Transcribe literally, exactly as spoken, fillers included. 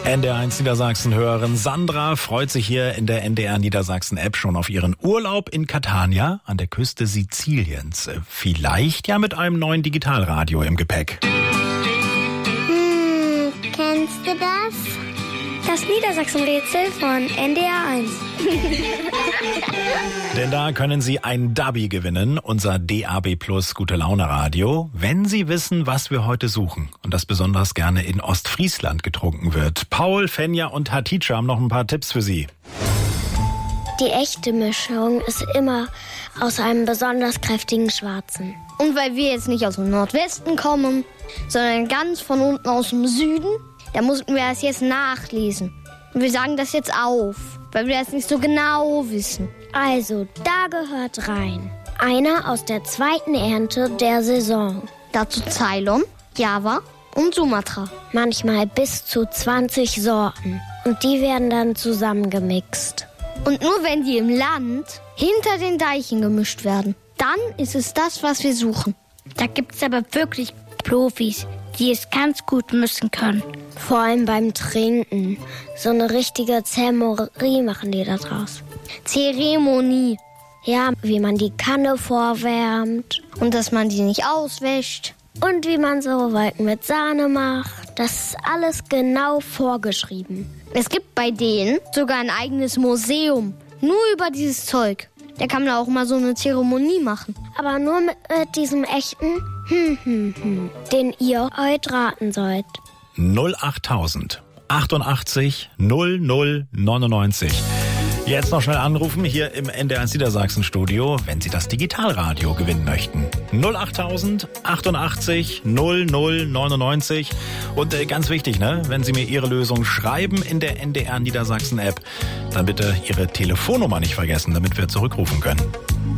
N D R eins Niedersachsen hören. Sandra freut sich hier in der N D R Niedersachsen App schon auf ihren Urlaub in Catania an der Küste Siziliens. Vielleicht ja mit einem neuen Digitalradio im Gepäck. Hm, kennst du das? Das Niedersachsen-Rätsel von N D R eins. Denn da können Sie ein Dabi gewinnen, unser D A B Plus Gute-Laune-Radio, wenn Sie wissen, was wir heute suchen. Und das besonders gerne in Ostfriesland getrunken wird. Paul, Fenja und Hatice haben noch ein paar Tipps für Sie. Die echte Mischung ist immer aus einem besonders kräftigen Schwarzen. Und weil wir jetzt nicht aus dem Nordwesten kommen, sondern ganz von unten aus dem Süden, da mussten wir das jetzt nachlesen. Und wir sagen das jetzt auf, weil wir das nicht so genau wissen. Also, da gehört rein einer aus der zweiten Ernte der Saison. Dazu Ceylon, Java und Sumatra. Manchmal bis zu zwanzig Sorten. Und die werden dann zusammengemixt. Und nur wenn die im Land hinter den Deichen gemischt werden, dann ist es das, was wir suchen. Da gibt es aber wirklich Profis, die es ganz gut mischen können. Vor allem beim Trinken. So eine richtige Zeremonie machen die da draus. Zeremonie. Ja, wie man die Kanne vorwärmt. Und dass man die nicht auswäscht. Und wie man so Wolken mit Sahne macht. Das ist alles genau vorgeschrieben. Es gibt bei denen sogar ein eigenes Museum. Nur über dieses Zeug. Da kann man auch mal so eine Zeremonie machen. Aber nur mit, mit diesem echten hm, hm, hm, den ihr heute raten sollt. null achttausend achtundachtzig null null neunundneunzig. Jetzt noch schnell anrufen hier im N D R eins Niedersachsen Studio, wenn Sie das Digitalradio gewinnen möchten. null achttausend achtundachtzig null null neunundneunzig. Und äh, ganz wichtig, ne, wenn Sie mir Ihre Lösung schreiben in der N D R Niedersachsen App, dann bitte Ihre Telefonnummer nicht vergessen, damit wir zurückrufen können.